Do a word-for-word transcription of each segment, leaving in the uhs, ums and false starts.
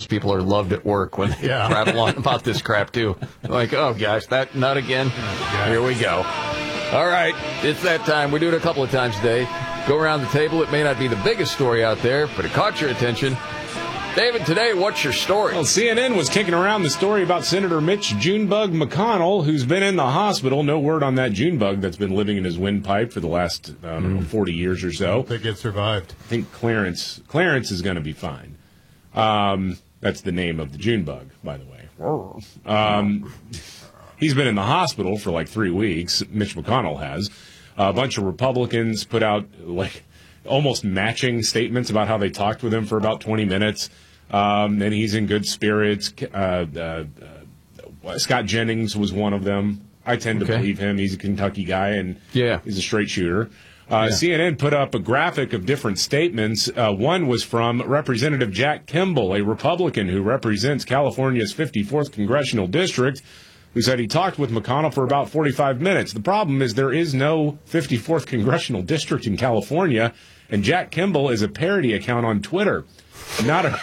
people are loved at work when they Yeah. rattle on about this crap, too. Like, oh, gosh, that nut again? Oh, Here we go. All right, it's that time. We do it a couple of times a day. Go around the table. It may not be the biggest story out there, but it caught your attention. David, today, what's your story? Well, C N N was kicking around the story about Senator Mitch Junebug McConnell, who's been in the hospital. No word on that Junebug that's been living in his windpipe for the last, I don't know, forty years or so. I think it survived. I think Clarence Clarence is going to be fine. Um, that's the name of the Junebug, by the way. Um, he's been in the hospital for like three weeks. Mitch McConnell has. A bunch of Republicans put out like almost matching statements about how they talked with him for about twenty minutes. Um, and he's in good spirits. Uh, uh, uh, Scott Jennings was one of them. I tend to Okay. believe him. He's a Kentucky guy, and Yeah. he's a straight shooter. Uh, Yeah. C N N put up a graphic of different statements. Uh, one was from Representative Jack Kimball, a Republican who represents California's fifty-fourth Congressional District, who said he talked with McConnell for about forty-five minutes. The problem is there is no fifty-fourth Congressional District in California, and Jack Kimball is a parody account on Twitter. Not a...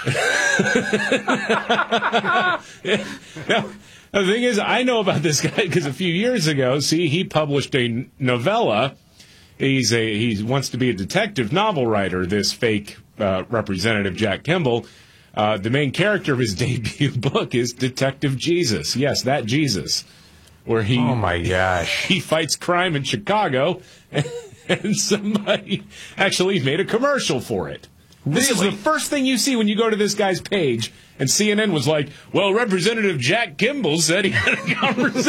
now, the thing is, I know about this guy because a few years ago, see, he published a novella. He's a he wants to be a detective novel writer, this fake uh, representative Jack Kimball. Uh, the main character of his debut book is Detective Jesus. Yes, that Jesus. Where he Oh, my gosh. he fights crime in Chicago, and, and somebody actually made a commercial for it. This Really? is the first thing you see when you go to this guy's page, and C N N was like, well, Representative Jack Kimball said he had a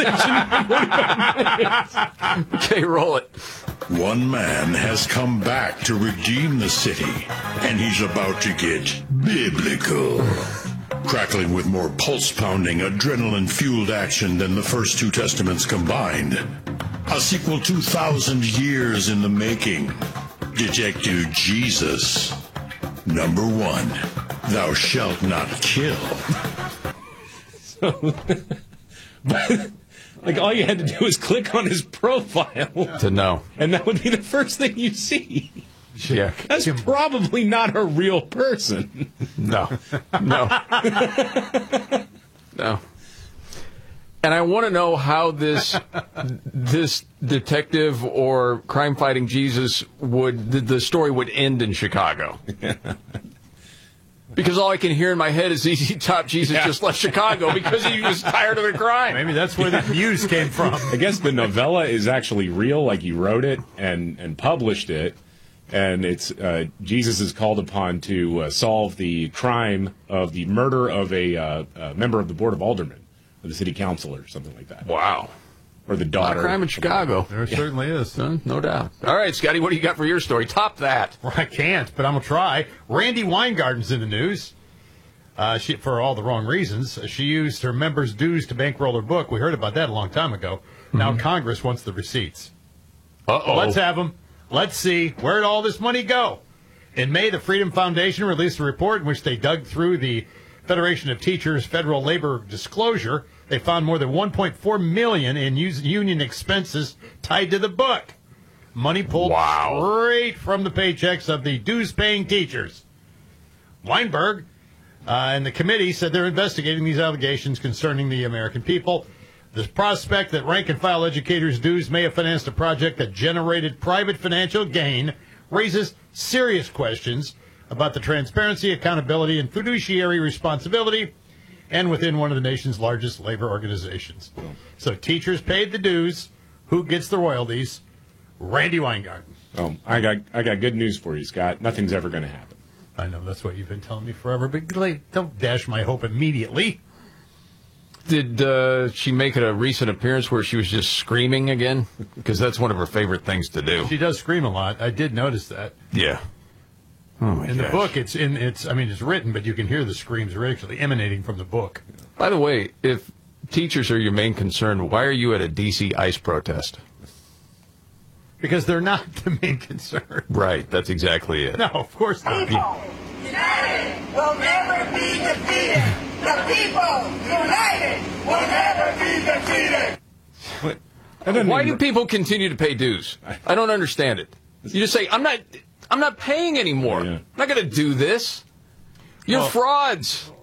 conversation. Okay, roll it. One man has come back to redeem the city, and he's about to get biblical. Crackling with more pulse-pounding, adrenaline-fueled action than the first two testaments combined. A sequel two thousand years in the making. Detective Jesus. Number one, thou shalt not kill. But, like, all you had to do was click on his profile, To know. and that would be the first thing you see. Yeah. That's probably not a real person. No. No. No. And I want to know how this this detective or crime-fighting Jesus would the, the story would end in Chicago. Because all I can hear in my head is Z Z Top Jesus Yeah. just left Chicago because he was tired of the crime. Maybe that's where the views came from. I guess the novella is actually real, like he wrote it and, and published it, and it's uh, Jesus is called upon to uh, solve the crime of the murder of a, uh, a member of the Board of Aldermen, or the city council, or something like that. Wow. Or the A lot daughter. of crime in Chicago. There certainly is. Uh, no doubt. All right, Scotty, what do you got for your story? Top that. Well, I can't, but I'm going to try. Randy Weingarten's in the news uh, she, for all the wrong reasons. She used her members' dues to bankroll her book. We heard about that a long time ago. Now Congress wants the receipts. Uh-oh. Let's have them. Let's see. Where'd all this money go? In May, the Freedom Foundation released a report in which they dug through the Federation of Teachers federal labor disclosure. They found more than one point four million dollars in us- union expenses tied to the book. Money pulled Wow. straight from the paychecks of the dues-paying teachers. Weinberg uh, and the committee said they're investigating these allegations concerning the American people. The prospect that rank-and-file educators' dues may have financed a project that generated private financial gain raises serious questions about the transparency, accountability, and fiduciary responsibility, and within one of the nation's largest labor organizations. So teachers paid the dues. Who gets the royalties? Randy Weingarten. Oh, I got I got good news for you, Scott. Nothing's ever going to happen. I know that's what you've been telling me forever, but like, don't dash my hope immediately. Did uh, she make it a recent appearance where she was just screaming again? Because that's one of her favorite things to do. She does scream a lot. I did notice that. Yeah. Oh my In the gosh. book, it's in it's. I mean, it's written, but you can hear the screams are actually emanating from the book. By the way, if teachers are your main concern, why are you at a D C ICE protest? Because they're not the main concern. Right, that's exactly it. No, of course not. United will never be defeated. The people united will never be defeated. What? That doesn't Why even- do people continue to pay dues? I don't understand it. You just say, I'm not I'm not paying anymore. Yeah. I'm not going to do this. You're Well- frauds.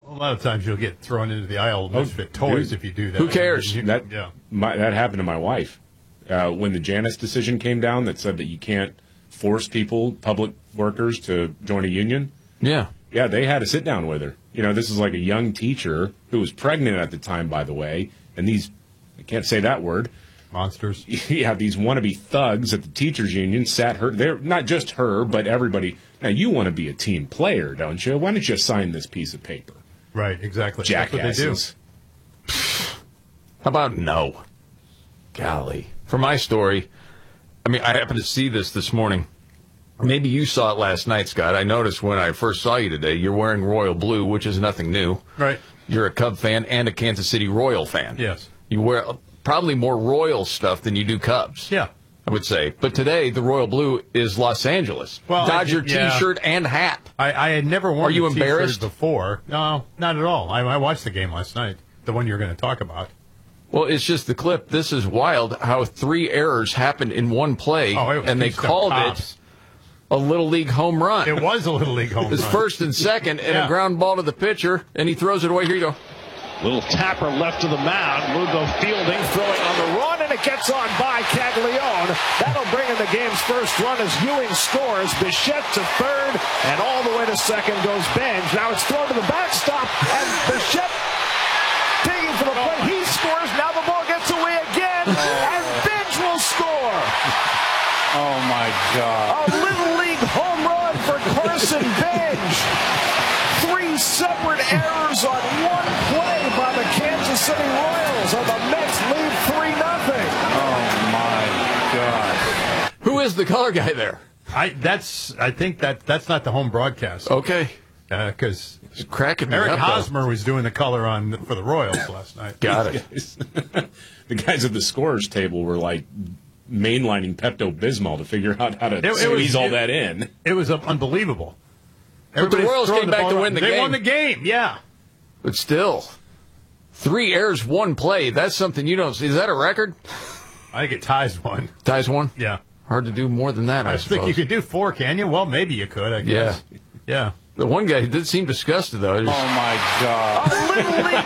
A lot of times you'll get thrown into the aisle of misfit toys dude. if you do that. Who cares? You- That yeah. my, that happened to my wife uh, when the Janus decision came down that said that you can't force people, public workers, to join a union. Yeah. Yeah, they had a sit down with her. You know, this is like a young teacher who was pregnant at the time, by the way, and these, I can't say that word. Monsters. Yeah, these wannabe thugs at the teachers union sat her there, not just her, but everybody. Now, you want to be a team player, don't you? Why don't you sign this piece of paper? Right, exactly. Jackasses. That's How about no? Golly. For my story, I mean, I happened to see this this morning. Maybe you saw it last night, Scott. I noticed when I first saw you today, you're wearing royal blue, which is nothing new. what they do. Right. You're a Cub fan and a Kansas City Royal fan. Yes. You wear probably more Royal stuff than you do Cubs. Yeah. I would say. But today, the royal blue is Los Angeles. Well, Dodger I did- yeah. T-shirt and hat. I, I had never worn Are you the t-shirt embarrassed? before. No, not at all. I, I watched the game last night, the one you're going to talk about. Well, it's just the clip. This is wild how three errors happened in one play, Oh, it was and they two-step called pops. it a Little League home run. It was a Little League home It's run. first and second, and Yeah. a ground ball to the pitcher, and he throws it away. Here you go. Little tapper left to the mound. Lugo fielding, throwing on the run, and it gets on by Caglione. That'll bring in the game's first run as Ewing scores. Bichette to third, and all the way to second goes Benj. Now it's thrown to the backstop, and Bichette digging for the plate. He scores. Now the ball gets away again, and Benj will score. Oh, my God. A Little League home run for Carson Benj. Three separate errors on one play by the Kansas City Royals, and the Mets lead three nothing. Oh, my God. Who is the color guy there? I that's I think that that's not the home broadcast Okay. because It's cracking me Eric up, though. Hosmer was doing the color on for the Royals last night. Got it. The guys at the scorers table were like mainlining Pepto-Bismol to figure out how to It- it was- squeeze all it- that in. It was uh, unbelievable. the Everybody's Royals throwing came the back ball to around. win the they game. won the game. Yeah. But still, three errors, one play. That's something you don't see. Is that a record? I think it ties one. Ties one? Yeah. Hard to do more than that, I, I suppose. think you could do four, can you? Well, maybe you could, I guess. Yeah. The one guy did seem disgusted, though. Oh, my God. A Little League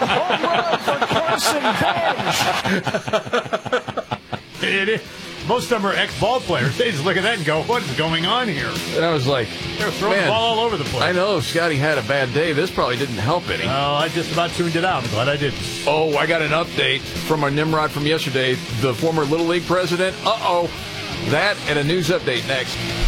home run for Carson Benj. It is. Most of them are ex-ball players. They just look at that and go, what is going on here? And I was like, They're throwing man, the ball all over the place. I know Scotty had a bad day. This probably didn't help any. Oh, I just about tuned it out. I'm glad I didn't. Oh, I got an update from our Nimrod from yesterday, the former Little League president. Uh-oh. That and a news update next.